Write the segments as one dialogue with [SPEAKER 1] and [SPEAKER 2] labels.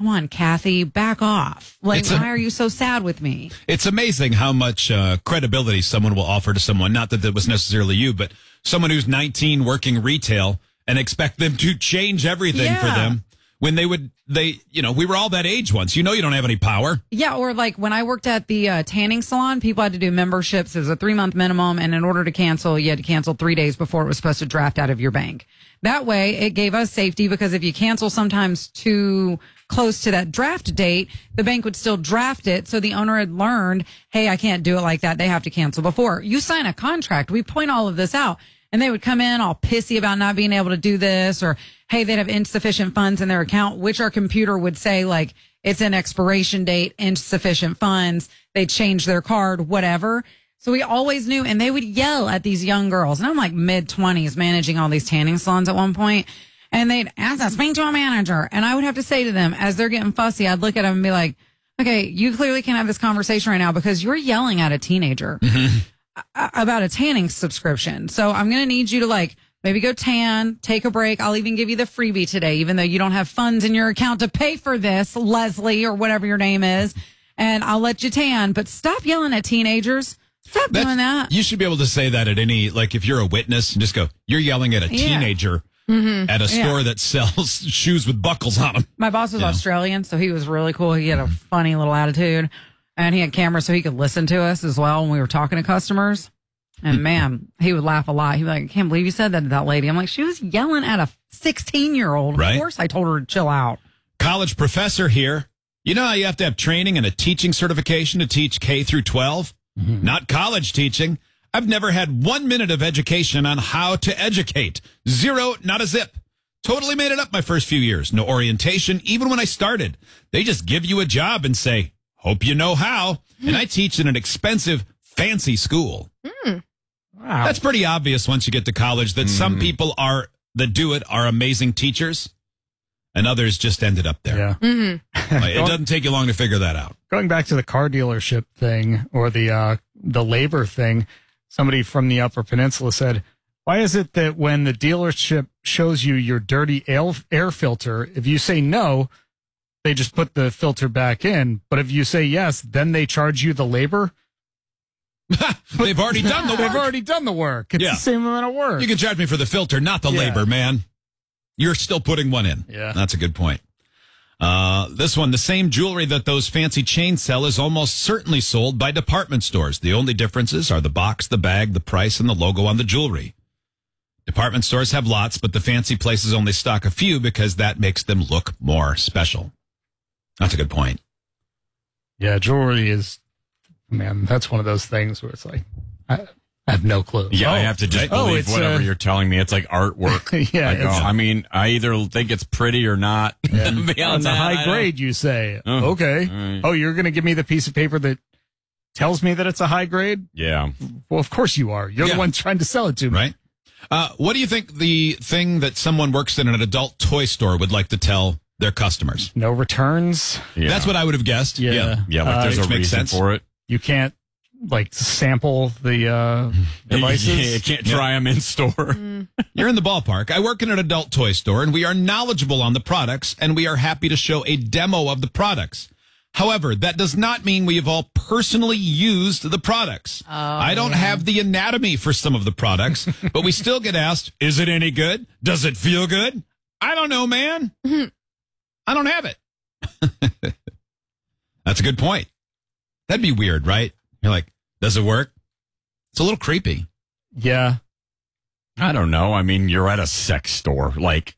[SPEAKER 1] come on, Kathy, back off. Like, why are you so sad with me?
[SPEAKER 2] It's amazing how much credibility someone will offer to someone. Not that was necessarily you, but someone who's 19 working retail and expect them to change everything for them when we were all that age once. You don't have any power.
[SPEAKER 1] Yeah, or like when I worked at the tanning salon, people had to do memberships. It was a 3-month minimum, and in order to cancel, you had to cancel 3 days before it was supposed to draft out of your bank. That way, it gave us safety because if you cancel sometimes too close to that draft date, the bank would still draft it. So the owner had learned, hey, I can't do it like that. They have to cancel before. You sign a contract. We point all of this out. And they would come in all pissy about not being able to do this, or, hey, they'd have insufficient funds in their account, which our computer would say, like, it's an expiration date, insufficient funds. They change their card, whatever. So we always knew, and they would yell at these young girls. And I'm like mid-20s managing all these tanning salons at one point. And they'd ask us, speak to a manager. And I would have to say to them, as they're getting fussy, I'd look at them and be like, okay, you clearly can't have this conversation right now because you're yelling at a teenager about a tanning subscription. So I'm going to need you to like maybe go tan, take a break. I'll even give you the freebie today, even though you don't have funds in your account to pay for this, Leslie, or whatever your name is. And I'll let you tan, but stop yelling at teenagers. Stop doing that.
[SPEAKER 2] You should be able to say that at any, like if you're a witness, just go, you're yelling at a teenager at a store that sells shoes with buckles on them.
[SPEAKER 1] My boss was Australian, so he was really cool. He had a funny little attitude, and he had cameras so he could listen to us as well when we were talking to customers. And man, he would laugh a lot. He'd be like, I can't believe you said that to that lady. I'm like, she was yelling at a 16-year-old.
[SPEAKER 2] Right?
[SPEAKER 1] Of course I told her to chill out.
[SPEAKER 2] College professor here. You know how you have to have training and a teaching certification to teach K through 12? Not college teaching. I've never had 1 minute of education on how to educate. Zero, not a zip. Totally made it up my first few years. No orientation, even when I started. They just give you a job and say, hope you know how. And I teach in an expensive, fancy school.
[SPEAKER 3] Wow.
[SPEAKER 2] That's pretty obvious once you get to college that some people that do it are amazing teachers and others just ended up there.
[SPEAKER 3] Yeah.
[SPEAKER 2] Like, it doesn't take you long to figure that out.
[SPEAKER 3] Going back to the car dealership thing or the labor thing, somebody from the Upper Peninsula said, why is it that when the dealership shows you your dirty air filter, if you say no, they just put the filter back in, but if you say yes, then they charge you the labor?
[SPEAKER 2] They've already done the work.
[SPEAKER 3] They've already done the work. It's the same amount of work.
[SPEAKER 2] You can charge me for the filter, not the labor, man. You're still putting one in.
[SPEAKER 3] Yeah.
[SPEAKER 2] That's a good point. This one, the same jewelry that those fancy chains sell is almost certainly sold by department stores. The only differences are the box, the bag, the price, and the logo on the jewelry. Department stores have lots, but the fancy places only stock a few because that makes them look more special. That's a good point.
[SPEAKER 3] Yeah, jewelry is, man, that's one of those things where it's like, I have no clue.
[SPEAKER 4] Yeah, I have to just believe whatever you're telling me. It's like artwork.
[SPEAKER 3] Yeah.
[SPEAKER 4] I mean, I either think it's pretty or not.
[SPEAKER 3] It's
[SPEAKER 4] Beyond
[SPEAKER 3] a
[SPEAKER 4] that,
[SPEAKER 3] high grade, you say. Okay.
[SPEAKER 4] right.
[SPEAKER 3] Oh, you're going to give me the piece of paper that tells me that it's a high grade?
[SPEAKER 4] Yeah.
[SPEAKER 3] Well, of course you are. You're the one trying to sell it to me.
[SPEAKER 2] Right? What do you think the thing that someone works in an adult toy store would like to tell their customers?
[SPEAKER 3] No returns.
[SPEAKER 4] Yeah.
[SPEAKER 2] That's what I would have guessed.
[SPEAKER 3] Yeah.
[SPEAKER 4] Yeah, like there's a
[SPEAKER 2] which makes
[SPEAKER 4] reason
[SPEAKER 2] sense.
[SPEAKER 4] for it.
[SPEAKER 3] You can't, like, sample the devices.
[SPEAKER 4] You can't try them in store.
[SPEAKER 2] You're in the ballpark. I work in an adult toy store, and we are knowledgeable on the products, and we are happy to show a demo of the products. However, that does not mean we have all personally used the products. I don't have the anatomy for some of the products, but we still get asked, is it any good? Does it feel good? I don't know, man. I don't have it. That's a good point. That'd be weird, right? You're like, does it work? It's a little creepy.
[SPEAKER 3] Yeah.
[SPEAKER 4] I don't know. I mean, you're at a sex store. Like,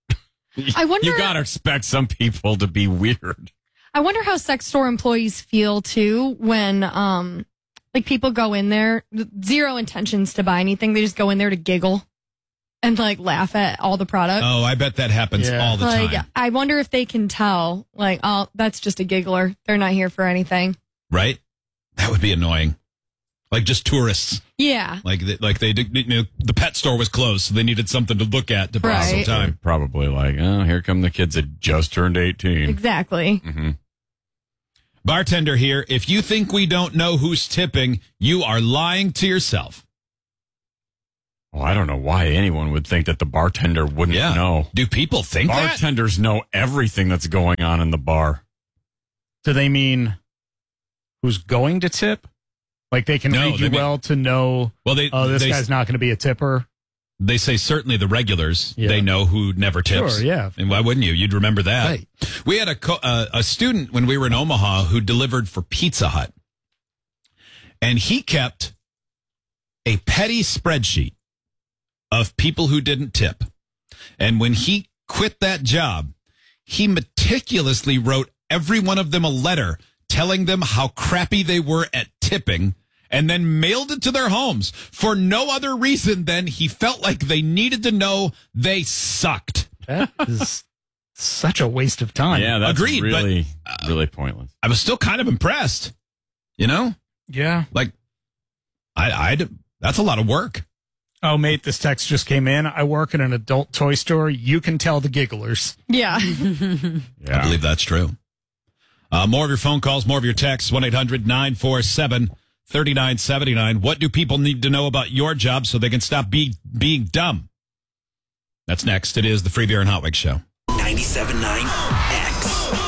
[SPEAKER 5] I wonder.
[SPEAKER 4] you got to expect some people to be weird.
[SPEAKER 5] I wonder how sex store employees feel too when, like people go in there, zero intentions to buy anything. They just go in there to giggle and like laugh at all the products.
[SPEAKER 2] Oh, I bet that happens all the
[SPEAKER 5] like,
[SPEAKER 2] time.
[SPEAKER 5] I wonder if they can tell, like, oh, that's just a giggler. They're not here for anything.
[SPEAKER 2] Right? That would be annoying. Like just tourists.
[SPEAKER 5] Yeah.
[SPEAKER 2] Like they did, the pet store was closed, so they needed something to look at to pass some time.
[SPEAKER 4] Probably like, oh, here come the kids that just turned 18.
[SPEAKER 5] Exactly.
[SPEAKER 4] Mm-hmm.
[SPEAKER 2] Bartender here. If you think we don't know who's tipping, you are lying to yourself.
[SPEAKER 4] Oh, I don't know why anyone would think that the bartender wouldn't know.
[SPEAKER 2] Do people think that?
[SPEAKER 4] Bartenders know everything that's going on in the bar.
[SPEAKER 3] Do they mean who's going to tip? Like they can read you well to know, this guy's not going to be a tipper?
[SPEAKER 2] They say certainly the regulars, they know who never tips.
[SPEAKER 3] Sure, yeah.
[SPEAKER 2] And why wouldn't you? You'd remember that.
[SPEAKER 3] Right.
[SPEAKER 2] We had a student when we were in Omaha who delivered for Pizza Hut. And he kept a petty spreadsheet of people who didn't tip. And when he quit that job, he meticulously wrote every one of them a letter telling them how crappy they were at tipping, and then mailed it to their homes for no other reason than he felt like they needed to know they sucked.
[SPEAKER 3] That is such a waste of time.
[SPEAKER 2] Yeah, that's
[SPEAKER 4] Agreed, really pointless.
[SPEAKER 2] I was still kind of impressed, you know?
[SPEAKER 3] Yeah.
[SPEAKER 2] Like, that's a lot of work.
[SPEAKER 3] Oh, mate, this text just came in. I work in an adult toy store. You can tell the gigglers.
[SPEAKER 5] Yeah.
[SPEAKER 2] I believe that's true. More of your phone calls, more of your texts, 1-800-947-3979. What do people need to know about your job so they can stop being dumb? That's next. It is the Free Beer and Hot Wings Show.
[SPEAKER 6] 97.9 X.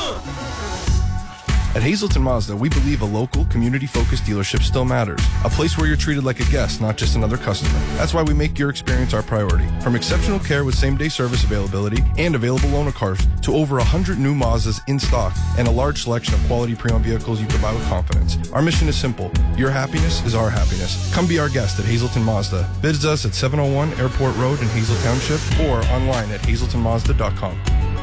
[SPEAKER 7] At Hazelton Mazda, we believe a local, community-focused dealership still matters. A place where you're treated like a guest, not just another customer. That's why we make your experience our priority. From exceptional care with same-day service availability and available loaner cars to over 100 new Mazdas in stock and a large selection of quality pre-owned vehicles you can buy with confidence. Our mission is simple. Your happiness is our happiness. Come be our guest at Hazelton Mazda. Visit us at 701 Airport Road in Hazel Township or online at hazeltonmazda.com.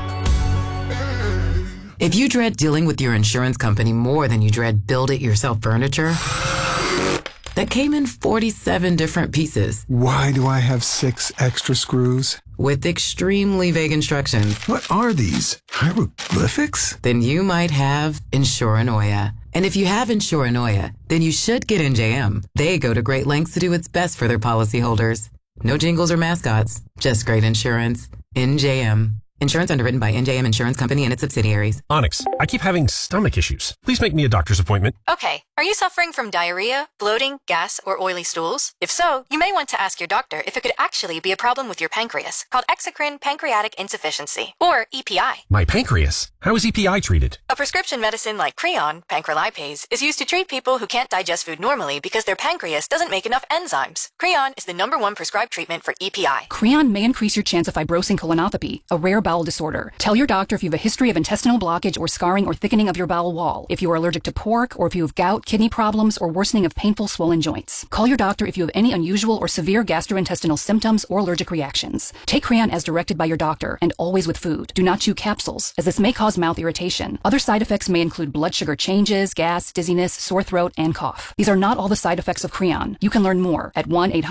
[SPEAKER 8] If you dread dealing with your insurance company more than you dread build-it-yourself furniture that came in 47 different pieces.
[SPEAKER 9] Why do I have 6 extra screws?
[SPEAKER 8] With extremely vague instructions.
[SPEAKER 9] What are these? Hieroglyphics?
[SPEAKER 8] Then you might have Insuranoia. And if you have Insuranoia, then you should get NJM. They go to great lengths to do what's best for their policyholders. No jingles or mascots, just great insurance. NJM. Insurance underwritten by NJM Insurance Company and its subsidiaries.
[SPEAKER 10] Onyx, I keep having stomach issues. Please make me a doctor's appointment.
[SPEAKER 11] Okay. Are you suffering from diarrhea, bloating, gas, or oily stools? If so, you may want to ask your doctor if it could actually be a problem with your pancreas, called exocrine pancreatic insufficiency, or EPI.
[SPEAKER 10] My pancreas? How is EPI treated?
[SPEAKER 11] A prescription medicine like Creon, pancrelipase, is used to treat people who can't digest food normally because their pancreas doesn't make enough enzymes. Creon is the #1 prescribed treatment for EPI.
[SPEAKER 12] Creon may increase your chance of fibrosing colonopathy, a rare bowel disorder. Tell your doctor if you have a history of intestinal blockage or scarring or thickening of your bowel wall, if you are allergic to pork, or if you have gout, kidney problems, or worsening of painful swollen joints. Call your doctor if you have any unusual or severe gastrointestinal symptoms or allergic reactions. Take Creon as directed by your doctor and always with food. Do not chew capsules, as this may cause mouth irritation. Other side effects may include blood sugar changes, gas, dizziness, sore throat, and cough. These are not all the side effects of Creon. You can learn more at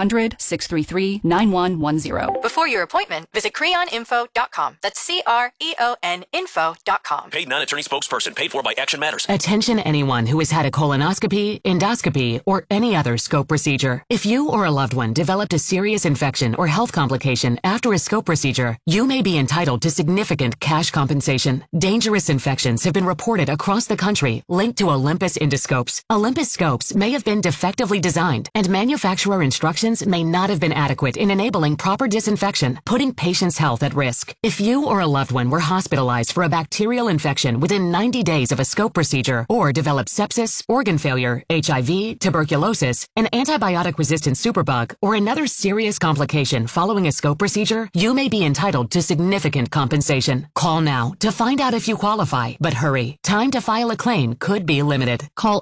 [SPEAKER 12] 1-800-633-9110.
[SPEAKER 11] Before your appointment, visit creoninfo.com. That's CREON info.com.
[SPEAKER 6] Paid non-attorney spokesperson. Paid for by Action Matters.
[SPEAKER 8] Attention anyone who has had a colonoscopy, endoscopy, or any other scope procedure. If you or a loved one developed a serious infection or health complication after a scope procedure, you may be entitled to significant cash compensation. Dangerous infections have been reported across the country linked to Olympus endoscopes. Olympus scopes may have been defectively designed, and manufacturer instructions may not have been adequate in enabling proper disinfection, putting patients' health at risk. If you or a loved one were hospitalized for a bacterial infection within 90 days of a scope procedure, or developed sepsis, organ failure, HIV, tuberculosis, an antibiotic-resistant superbug, or another serious complication following a scope procedure, you may be entitled to significant compensation. Call now to find out if you qualify, but hurry. Time to file a claim could be limited.
[SPEAKER 13] Call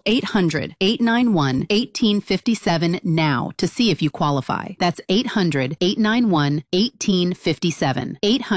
[SPEAKER 13] 800-891-1857 now to see if you qualify. That's 800-891-1857.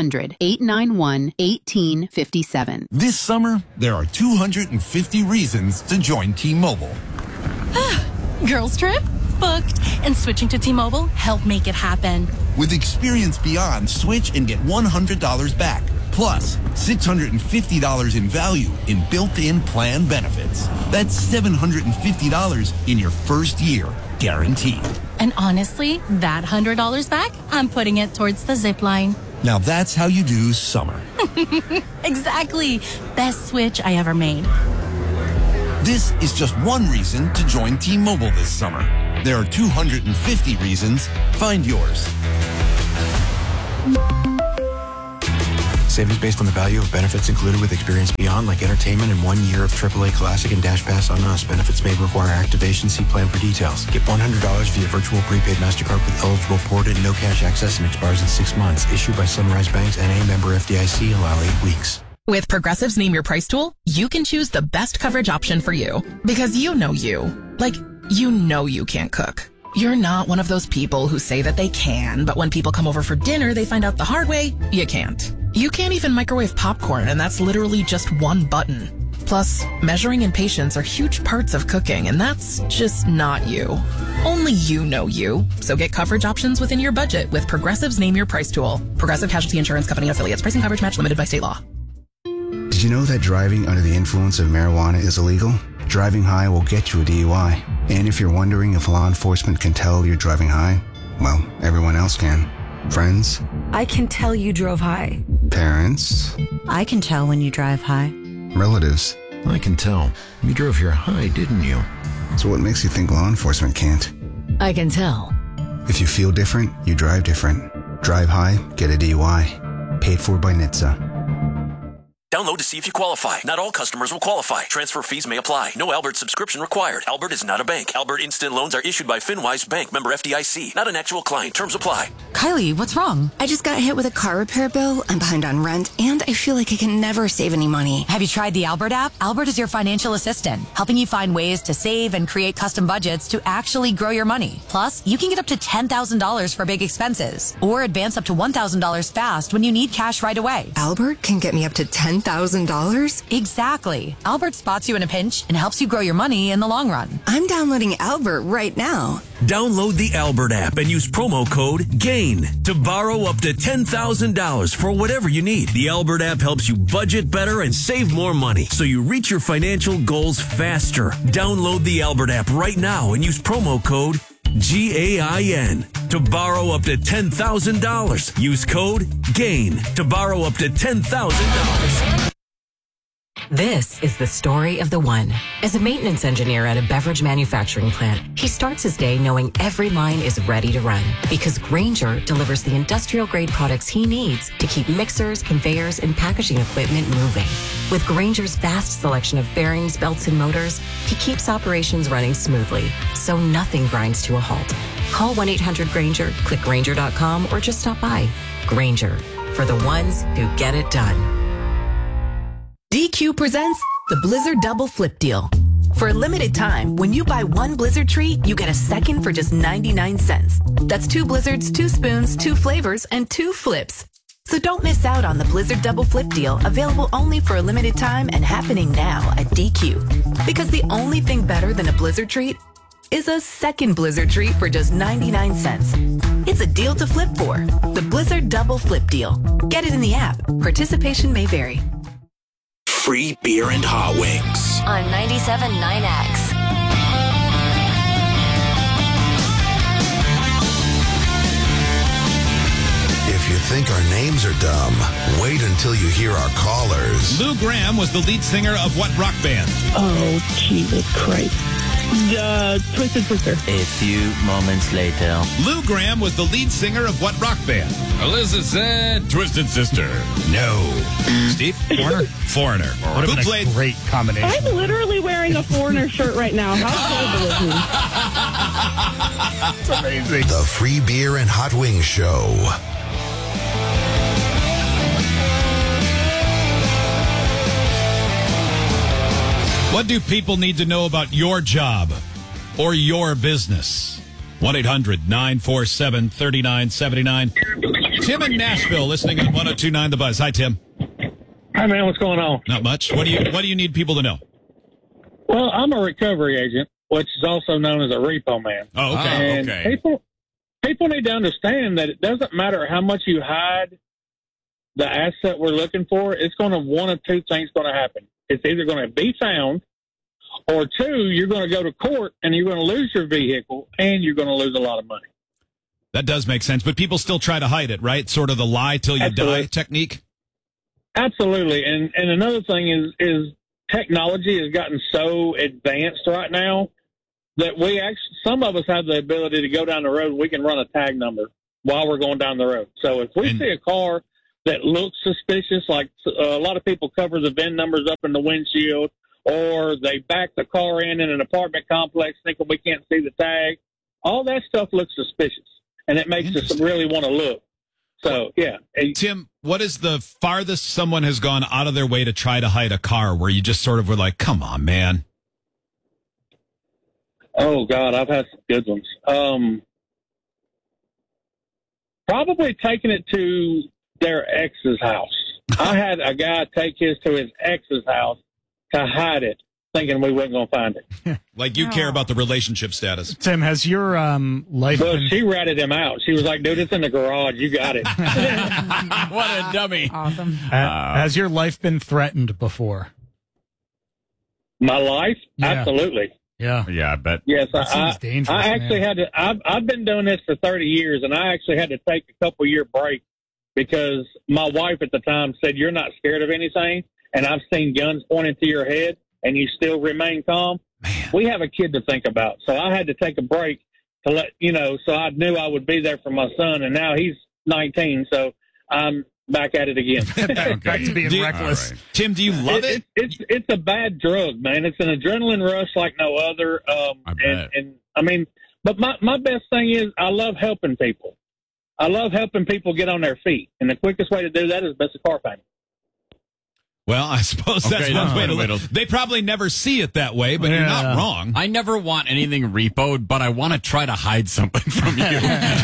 [SPEAKER 13] 800-891-1857.
[SPEAKER 14] This summer, there are 250 reasons to join T-Mobile.
[SPEAKER 15] Girls trip? Booked. And switching to T-Mobile helped make it happen.
[SPEAKER 14] With Experience Beyond, switch and get $100 back. Plus, $650 in value in built-in plan benefits. That's $750 in your first year, guaranteed.
[SPEAKER 15] And honestly, that $100 back, I'm putting it towards the zip line.
[SPEAKER 14] Now that's how you do summer.
[SPEAKER 15] Exactly. Best switch I ever made.
[SPEAKER 14] This is just one reason to join T-Mobile this summer. There are 250 reasons. Find yours.
[SPEAKER 16] Savings based on the value of benefits included with Experience Beyond, like entertainment and 1 year of AAA Classic and Dash Pass on us. Benefits may require activation. See plan for details. Get $100 via virtual prepaid MasterCard with eligible port and no cash access and expires in 6 months. Issued by Sunrise Banks and a member FDIC. Allow 8 weeks.
[SPEAKER 17] With Progressive's Name Your Price tool, you can choose the best coverage option for you. Because you know you. Like, you know you can't cook. You're not one of those people who say that they can, but when people come over for dinner, they find out the hard way, you can't. You can't even microwave popcorn, and that's literally just one button. Plus, measuring and patience are huge parts of cooking, and that's just not you. Only you know you. So get coverage options within your budget with Progressive's Name Your Price tool. Progressive Casualty Insurance Company and affiliates. Pricing coverage match limited by state law.
[SPEAKER 18] Did you know that driving under the influence of marijuana is illegal? Driving high will get you a DUI. And if you're wondering if law enforcement can tell you're driving high, well, everyone else can. Friends?
[SPEAKER 19] I can tell you drove high.
[SPEAKER 18] Parents?
[SPEAKER 19] I can tell when you drive high.
[SPEAKER 18] Relatives?
[SPEAKER 20] I can tell. You drove here high, didn't you?
[SPEAKER 18] So what makes you think law enforcement can't?
[SPEAKER 19] I can tell.
[SPEAKER 18] If you feel different, you drive different. Drive high, get a DUI. Paid for by NHTSA.
[SPEAKER 6] Download to see if you qualify. Not all customers will qualify. Transfer fees may apply. No Albert subscription required. Albert is not a bank. Albert Instant Loans are issued by FinWise Bank, member FDIC. Not an actual client. Terms apply.
[SPEAKER 21] Kylie, what's wrong? I just got hit with a car repair bill. I'm behind on rent, and I feel like I can never save any money.
[SPEAKER 22] Have you tried the Albert app? Albert is your financial assistant, helping you find ways to save and create custom budgets to actually grow your money. Plus, you can get up to $10,000 for big expenses, or advance up to $1,000 fast when you need cash right away.
[SPEAKER 21] Albert can get me up to $10,000?
[SPEAKER 22] Exactly. Albert spots you in a pinch and helps you grow your money in the long run.
[SPEAKER 21] I'm downloading Albert right now.
[SPEAKER 23] Download the Albert app and use promo code GAIN to borrow up to $10,000 for whatever you need. The Albert app helps you budget better and save more money so you reach your financial goals faster. Download the Albert app right now and use promo code GAIN to borrow up to $10,000. Use code GAIN to borrow up to $10,000.
[SPEAKER 8] This is the story of the one. As a maintenance engineer at a beverage manufacturing plant, he starts his day knowing every line is ready to run because Grainger delivers the industrial-grade products he needs to keep mixers, conveyors, and packaging equipment moving. With Grainger's vast selection of bearings, belts, and motors, he keeps operations running smoothly, so nothing grinds to a halt. Call 1-800-GRAINGER, click Grainger.com, or just stop by. Grainger, for the ones who get it done.
[SPEAKER 17] DQ presents the Blizzard Double Flip Deal. For a limited time, when you buy one Blizzard treat, you get a second for just 99 cents. That's 2 Blizzards, 2 spoons, 2 flavors, and 2 flips. So don't miss out on the Blizzard Double Flip Deal, available only for a limited time and happening now at DQ. Because the only thing better than a Blizzard treat is a second Blizzard treat for just 99 cents. It's a deal to flip for. The Blizzard Double Flip Deal. Get it in the app. Participation may vary.
[SPEAKER 6] Free beer and hot wings.
[SPEAKER 11] On 97.9X.
[SPEAKER 9] If you think our names are dumb, wait until you hear our callers.
[SPEAKER 2] Lou Gramm was the lead singer of what rock band?
[SPEAKER 24] Oh, Jesus Christ. Twisted Sister.
[SPEAKER 25] A few moments later.
[SPEAKER 2] Lou Gramm was the lead singer of what rock band?
[SPEAKER 4] Alyssa said Twisted Sister.
[SPEAKER 2] No. Steve? Foreigner.
[SPEAKER 3] Would have been a great combination.
[SPEAKER 24] I'm literally wearing a Foreigner shirt right now. How horrible is he?
[SPEAKER 3] It's amazing.
[SPEAKER 9] The Free Beer and Hot Wings Show.
[SPEAKER 2] What do people need to know about your job or your business? 1-800-947-3979. Tim in Nashville listening on 102.9 The Buzz. Hi, Tim.
[SPEAKER 26] Hi, man. What's going on?
[SPEAKER 2] Not much. What do you need people to know?
[SPEAKER 26] Well, I'm a recovery agent, which is also known as a repo man.
[SPEAKER 2] Oh, okay.
[SPEAKER 26] And people need to understand that it doesn't matter how much you hide the asset we're looking for. It's going to one of two things going to happen. It's either going to be found, or 2, you're going to go to court and you're going to lose your vehicle and you're going to lose a lot of money.
[SPEAKER 2] That does make sense, but people still try to hide it, right? Sort of the lie till you die technique.
[SPEAKER 26] Absolutely. And another thing is technology has gotten so advanced right now that we actually, some of us have the ability to go down the road. We can run a tag number while we're going down the road. So if we see a car that looks suspicious, like a lot of people cover the VIN numbers up in the windshield, or they back the car in an apartment complex thinking we can't see the tag, all that stuff looks suspicious, and it makes us really want to look. So, yeah.
[SPEAKER 2] Tim, what is the farthest someone has gone out of their way to try to hide a car where you just sort of were like, come on, man?
[SPEAKER 26] Oh, God, I've had some good ones. Probably taking it to their ex's house. I had a guy take his to his ex's house to hide it, thinking we weren't going to find it.
[SPEAKER 2] Like you care about the relationship status.
[SPEAKER 3] Tim, has your life
[SPEAKER 26] Well,
[SPEAKER 3] been...
[SPEAKER 26] she ratted him out. She was like, dude, it's in the garage. You got it.
[SPEAKER 4] What a dummy.
[SPEAKER 1] Awesome.
[SPEAKER 3] has your life been threatened before?
[SPEAKER 26] My life?
[SPEAKER 3] Yeah.
[SPEAKER 26] Absolutely.
[SPEAKER 3] Yeah.
[SPEAKER 4] Yeah, I bet.
[SPEAKER 26] Yes,
[SPEAKER 3] That seems dangerous,
[SPEAKER 26] I actually
[SPEAKER 3] man.
[SPEAKER 26] had to. I've been doing this for 30 years, and I actually had to take a couple-year break because my wife at the time said, "You're not scared of anything," and I've seen guns pointed to your head, and you still remain calm.
[SPEAKER 2] Man.
[SPEAKER 26] We have a kid to think about, so I had to take a break to let you know. So I knew I would be there for my son, and now he's 19, so I'm back at it again.
[SPEAKER 3] Back to being reckless.
[SPEAKER 4] Right.
[SPEAKER 2] Tim, do you love it?
[SPEAKER 26] It's a bad drug, man. It's an adrenaline rush like no other.
[SPEAKER 4] I bet.
[SPEAKER 26] And I mean, but my best thing is I love helping people. I love helping people get on their feet, and the quickest way to do that is best a car payment.
[SPEAKER 2] Well, I suppose that's
[SPEAKER 4] Okay,
[SPEAKER 2] one
[SPEAKER 4] that's
[SPEAKER 2] way to
[SPEAKER 4] one way
[SPEAKER 2] look.
[SPEAKER 4] to-
[SPEAKER 2] They probably never see it that way, but you're not wrong.
[SPEAKER 4] I never want anything repoed, but I want to try to hide something from you.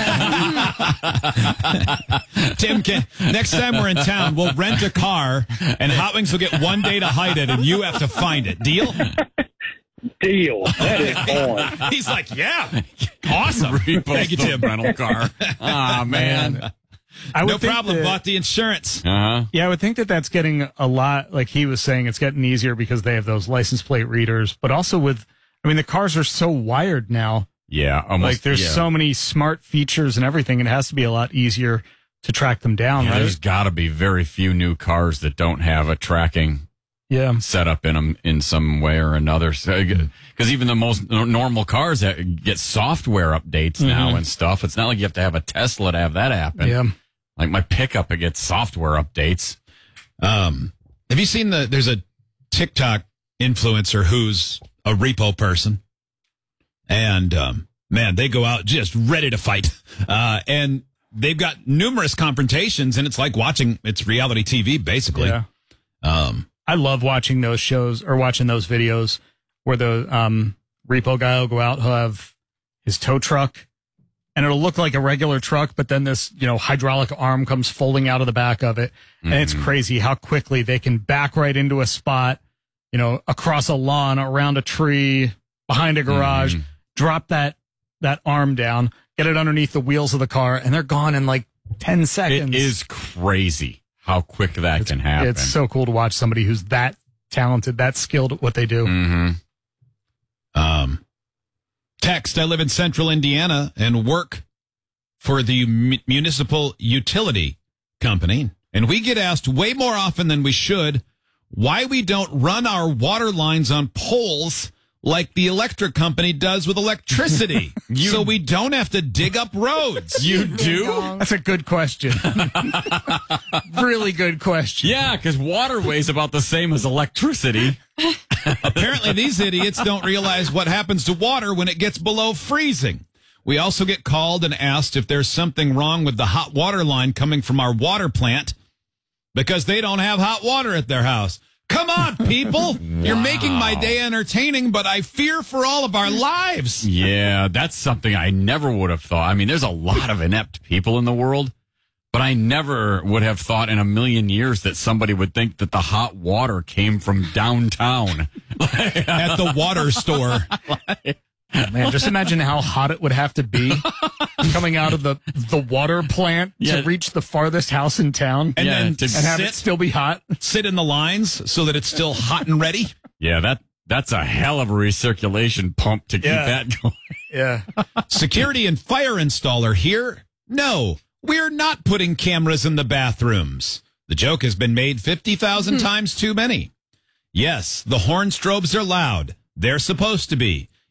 [SPEAKER 2] Tim, next time we're in town, we'll rent a car, and Hot Wings will get one day to hide it, and you have to find it. Deal?
[SPEAKER 26] Deal. That is fun.
[SPEAKER 2] He's like, yeah, awesome.
[SPEAKER 4] Repost
[SPEAKER 2] Thank you,
[SPEAKER 4] the
[SPEAKER 2] Tim.
[SPEAKER 4] rental car. Ah, man.
[SPEAKER 3] I would
[SPEAKER 2] No
[SPEAKER 3] think
[SPEAKER 2] problem.
[SPEAKER 3] that-
[SPEAKER 2] Bought the insurance.
[SPEAKER 4] Uh-huh.
[SPEAKER 3] Yeah, I would think that that's getting a lot, like he was saying, it's getting easier because they have those license plate readers, but also with, I mean, the cars are so wired now.
[SPEAKER 4] Yeah, almost.
[SPEAKER 3] Like there's so many smart features and everything. It has to be a lot easier to track them down,
[SPEAKER 4] Yeah,
[SPEAKER 3] right?
[SPEAKER 4] there's got to be very few new cars that don't have a tracking set up in them in some way or another. Because even the most normal cars get software updates now and stuff. It's not like you have to have a Tesla to have that happen.
[SPEAKER 3] Yeah.
[SPEAKER 4] Like my pickup, it gets software updates.
[SPEAKER 2] Have you seen there's a TikTok influencer who's a repo person, and man, they go out just ready to fight, and they've got numerous confrontations, and it's like it's reality TV basically.
[SPEAKER 3] Yeah. I love watching those shows or watching those videos where the repo guy will go out, he'll have his tow truck, and it'll look like a regular truck, but then this, hydraulic arm comes folding out of the back of it. And it's crazy how quickly they can back right into a spot, across a lawn, around a tree, behind a garage, drop that arm down, get it underneath the wheels of the car, and they're gone in like 10 seconds.
[SPEAKER 4] It is crazy how quick that can happen.
[SPEAKER 3] It's so cool to watch somebody who's that talented, that skilled at what they do.
[SPEAKER 2] Text, I live in central Indiana and work for the municipal utility company, and we get asked way more often than we should why we don't run our water lines on poles like the electric company does with electricity, so we don't have to dig up roads.
[SPEAKER 4] You do?
[SPEAKER 3] That's a good question. Really good question.
[SPEAKER 4] Yeah, because water weighs about the same as electricity.
[SPEAKER 2] Apparently, these idiots don't realize what happens to water when it gets below freezing. We also get called and asked if there's something wrong with the hot water line coming from our water plant because they don't have hot water at their house. Come on, people. You're making my day entertaining, but I fear for all of our lives.
[SPEAKER 4] Yeah, that's something I never would have thought. I mean, there's a lot of inept people in the world, but I never would have thought in a million years that somebody would think that the hot water came from downtown.
[SPEAKER 2] At the water store.
[SPEAKER 3] Man, just imagine how hot it would have to be coming out of the water plant to reach the farthest house in town
[SPEAKER 2] and then to
[SPEAKER 3] have it still be hot.
[SPEAKER 2] Sit in the lines so that it's still hot and ready.
[SPEAKER 4] Yeah, that's a hell of a recirculation pump to keep that going.
[SPEAKER 3] Yeah.
[SPEAKER 2] Security and fire installer here? No, we're not putting cameras in the bathrooms. The joke has been made 50,000 times too many. Yes, the horn strobes are loud. They're supposed to be.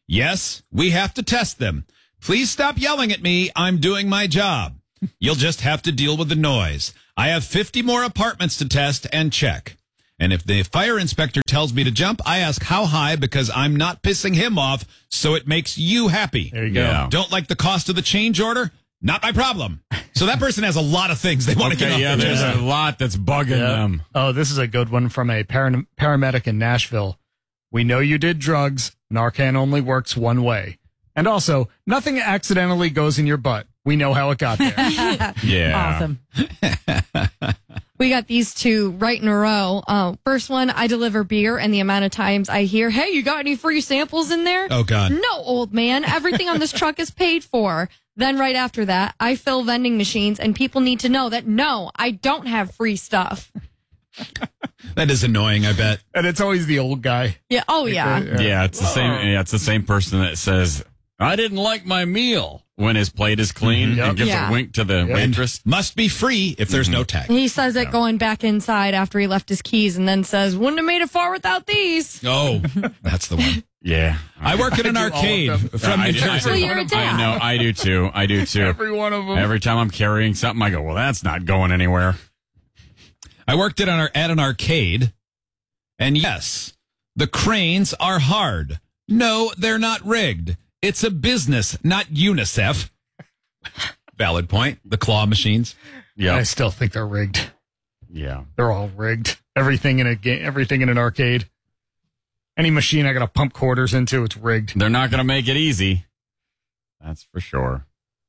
[SPEAKER 2] Yes, we have to test them. Please stop yelling at me. I'm doing my job. You'll just have to deal with the noise. I have 50 more apartments to test and check. And if the fire inspector tells me to jump, I ask how high because I'm not pissing him off, so it makes you happy.
[SPEAKER 3] There you go.
[SPEAKER 4] Yeah.
[SPEAKER 2] Don't like the cost of the change order? Not my problem. So that person has a lot of things they want to get off their
[SPEAKER 4] there's
[SPEAKER 2] chest.
[SPEAKER 4] a lot that's bugging them.
[SPEAKER 3] Oh, this is a good one from a paramedic in Nashville. We know you did drugs. Narcan only works one way. And also, nothing accidentally goes in your butt. We know how it got there.
[SPEAKER 4] Yeah.
[SPEAKER 1] Awesome. We got these two right in a row. First one, I deliver beer, and the amount of times I hear, hey, you got any free samples in there?
[SPEAKER 2] Oh, God.
[SPEAKER 1] No, old man. Everything on this truck is paid for. Then right after that, I fill vending machines, and people need to know that, no, I don't have free stuff.
[SPEAKER 2] That is annoying, I bet.
[SPEAKER 3] And it's always the old guy.
[SPEAKER 1] Yeah. Oh, yeah.
[SPEAKER 4] Yeah, it's the same. Yeah, it's the same person that says, I didn't like my meal when his plate is clean and gives a wink to the waitress.
[SPEAKER 2] Must be free if there's no tag.
[SPEAKER 1] He says it going back inside after he left his keys and then says, wouldn't have made it far without these.
[SPEAKER 2] Oh, that's the one.
[SPEAKER 4] Yeah.
[SPEAKER 2] I work at an arcade from New Jersey.
[SPEAKER 1] You're a dad.
[SPEAKER 4] I know. I do too.
[SPEAKER 3] Every one of them.
[SPEAKER 4] Every time I'm carrying something, I go, well, that's not going anywhere.
[SPEAKER 2] I worked at an arcade, and yes, the cranes are hard. No, they're not rigged. It's a business, not UNICEF. Valid point. The claw machines.
[SPEAKER 3] Yeah, I still think they're rigged.
[SPEAKER 4] Yeah,
[SPEAKER 3] they're all rigged. Everything in an arcade. Any machine I got to pump quarters into, it's rigged.
[SPEAKER 4] They're not going to make it easy. That's for sure.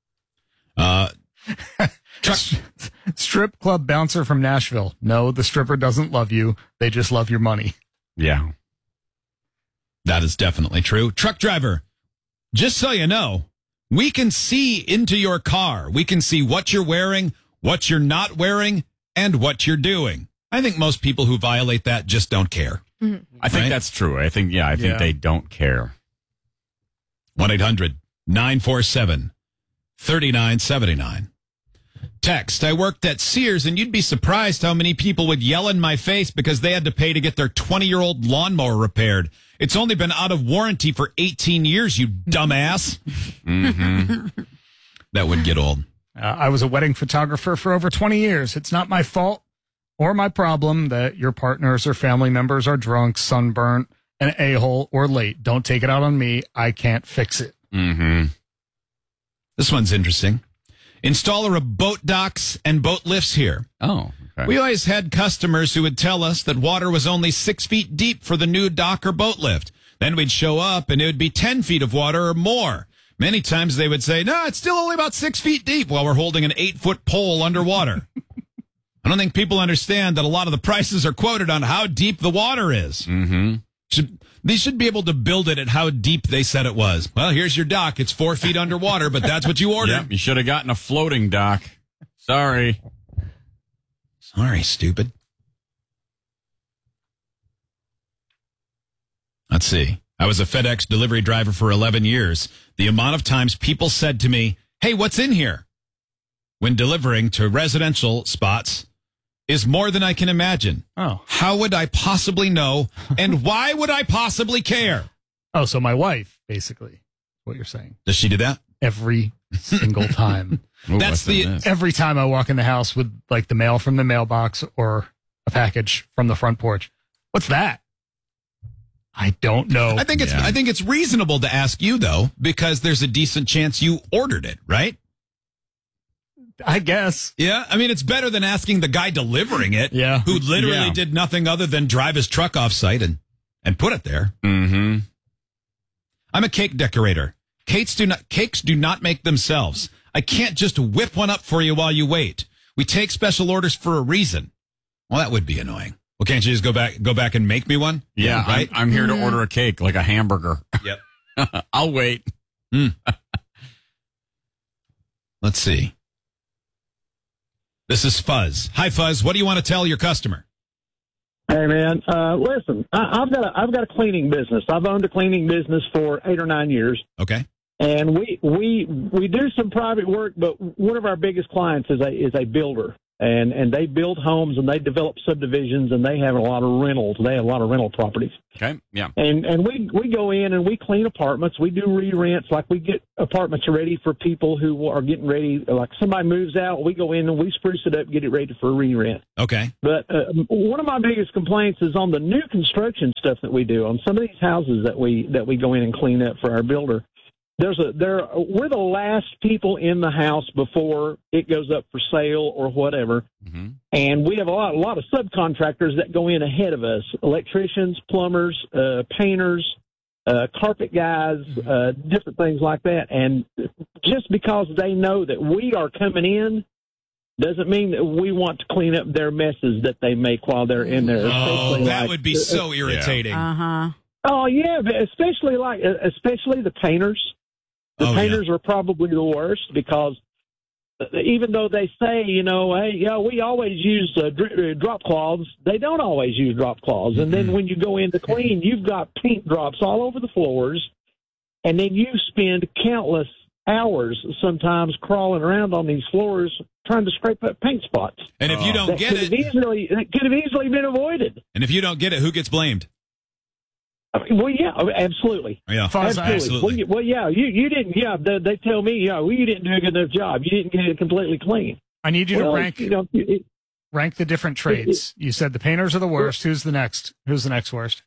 [SPEAKER 3] Strip club bouncer from Nashville. No, the stripper doesn't love you. They just love your money.
[SPEAKER 4] Yeah.
[SPEAKER 2] That is definitely true. Truck driver, just so you know, we can see into your car. We can see what you're wearing, what you're not wearing, and what you're doing. I think most people who violate that just don't care.
[SPEAKER 1] Mm-hmm.
[SPEAKER 4] I think that's true. I think they don't care.
[SPEAKER 2] 1-800-947-3979. Text, I worked at Sears, and you'd be surprised how many people would yell in my face because they had to pay to get their 20-year-old lawnmower repaired. It's only been out of warranty for 18 years, you dumbass. Mm-hmm. That would get old.
[SPEAKER 3] I was a wedding photographer for over 20 years. It's not my fault or my problem that your partners or family members are drunk, sunburnt, an a-hole, or late. Don't take it out on me. I can't fix it.
[SPEAKER 4] Mm-hmm.
[SPEAKER 2] This one's interesting. Installer of boat docks and boat lifts here.
[SPEAKER 4] Oh, okay.
[SPEAKER 2] We always had customers who would tell us that water was only 6 feet deep for the new dock or boat lift. Then we'd show up and it would be 10 feet of water or more. Many times they would say, no, it's still only about 6 feet deep while we're holding an 8-foot pole underwater. I don't think people understand that a lot of the prices are quoted on how deep the water is.
[SPEAKER 4] Mm-hmm.
[SPEAKER 2] They should be able to build it at how deep they said it was. Well, here's your dock. It's 4 feet underwater, but that's what you ordered.
[SPEAKER 4] Yep, you should have gotten a floating dock. Sorry,
[SPEAKER 2] stupid. Let's see. I was a FedEx delivery driver for 11 years. The amount of times people said to me, hey, what's in here? When delivering to residential spots is more than I can imagine.
[SPEAKER 3] Oh.
[SPEAKER 2] How would I possibly know? And why would I possibly care?
[SPEAKER 3] Oh, so my wife, basically, what you're saying.
[SPEAKER 2] Does she do that?
[SPEAKER 3] Every single time.
[SPEAKER 4] Ooh,
[SPEAKER 2] That's
[SPEAKER 3] every time I walk in the house with like the mail from the mailbox or a package from the front porch. What's that? I don't know.
[SPEAKER 2] I think it's reasonable to ask you though, because there's a decent chance you ordered it, right?
[SPEAKER 3] I guess.
[SPEAKER 2] Yeah. I mean, it's better than asking the guy delivering it, who literally did nothing other than drive his truck off site and put it there.
[SPEAKER 4] Mm-hmm.
[SPEAKER 2] I'm a cake decorator. Cakes do not make themselves. I can't just whip one up for you while you wait. We take special orders for a reason. Well, that would be annoying. Well, can't you just go back and make me one?
[SPEAKER 4] Yeah,
[SPEAKER 2] right.
[SPEAKER 4] I'm here to order a cake, like a hamburger.
[SPEAKER 2] Yep.
[SPEAKER 4] I'll wait.
[SPEAKER 2] Let's see. This is Fuzz. Hi, Fuzz. What do you want to tell your customer?
[SPEAKER 5] Hey, man. Listen, I've got a cleaning business. I've owned a cleaning business for 8 or 9 years.
[SPEAKER 2] Okay.
[SPEAKER 5] And we do some private work, but one of our biggest clients is a builder, And they build homes and they develop subdivisions and they have a lot of rentals. They have a lot of rental properties.
[SPEAKER 4] Okay, yeah.
[SPEAKER 5] And we go in and we clean apartments. We do re-rents. Like we get apartments ready for people who are getting ready. Like somebody moves out, we go in and we spruce it up, get it ready for a re-rent.
[SPEAKER 2] Okay.
[SPEAKER 5] But one of my biggest complaints is on the new construction stuff that we do on some of these houses that we go in and clean up for our builder. We're the last people in the house before it goes up for sale or whatever.
[SPEAKER 4] Mm-hmm.
[SPEAKER 5] And we have a lot of subcontractors that go in ahead of us, electricians, plumbers, painters, carpet guys, different things like that. And just because they know that we are coming in doesn't mean that we want to clean up their messes that they make while they're in there.
[SPEAKER 2] Oh, that would be so irritating.
[SPEAKER 7] Uh-huh.
[SPEAKER 5] Oh, yeah, especially the painters. The painters are probably the worst because even though they say, hey, yeah, we always use drop cloths, they don't always use drop cloths. And then when you go in to clean, you've got paint drops all over the floors, and then you spend countless hours sometimes crawling around on these floors trying to scrape up paint spots.
[SPEAKER 2] And if you don't get it,
[SPEAKER 5] it could have easily been avoided.
[SPEAKER 2] And if you don't get it, who gets blamed?
[SPEAKER 5] Well, yeah, absolutely.
[SPEAKER 2] Yeah,
[SPEAKER 5] absolutely. Well, yeah, you didn't. Yeah, they tell me, you didn't do a good enough job. You didn't get it completely clean.
[SPEAKER 3] I need you to rank the different trades. You said the painters are the worst. Who's the next? Who's the next worst?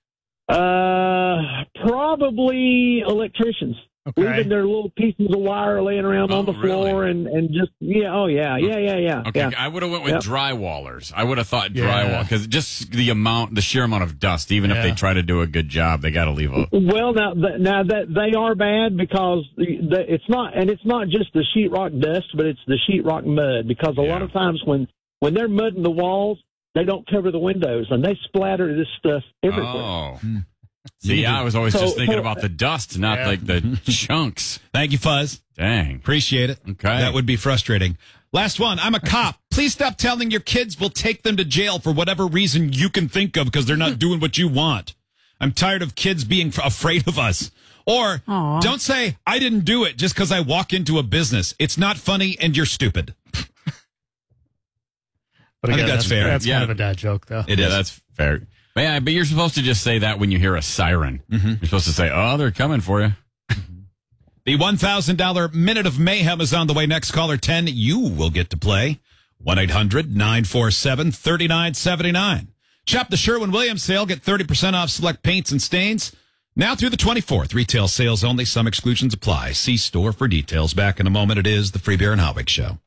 [SPEAKER 5] Probably electricians.
[SPEAKER 3] Okay.
[SPEAKER 5] Leaving their little pieces of wire laying around on the floor and just, yeah.
[SPEAKER 4] Okay, I would have went with drywallers. I would have thought drywall, because just the sheer amount of dust, even if they try to do a good job, they got to leave a...
[SPEAKER 5] Well, now that they are bad because it's not just the sheetrock dust, but it's the sheetrock mud, because a lot of times when they're mudding the walls, they don't cover the windows, and they splatter this stuff everywhere.
[SPEAKER 4] Oh. See, I was always just thinking about the dust, not like the chunks.
[SPEAKER 2] Thank you, Fuzz.
[SPEAKER 4] Dang.
[SPEAKER 2] Appreciate it.
[SPEAKER 4] Okay.
[SPEAKER 2] That would be frustrating. Last one. I'm a cop. Please stop telling your kids we'll take them to jail for whatever reason you can think of because they're not doing what you want. I'm tired of kids being afraid of us. Or don't say, I didn't do it just because I walk into a business. It's not funny and you're stupid.
[SPEAKER 3] But again,
[SPEAKER 2] I think that's fair.
[SPEAKER 3] That's kind of a dad joke, though.
[SPEAKER 4] It is. That's fair. Yeah, but you're supposed to just say that when you hear a siren. Mm-hmm. You're supposed to say, they're coming for you.
[SPEAKER 2] The $1,000 Minute of Mayhem is on the way. Next caller 10, you will get to play. 1-800-947-3979. Shop the Sherwin-Williams sale. Get 30% off select paints and stains. Now through the 24th. Retail sales only. Some exclusions apply. See store for details. Back in a moment. It is the Free Beer and Hot Wig Show.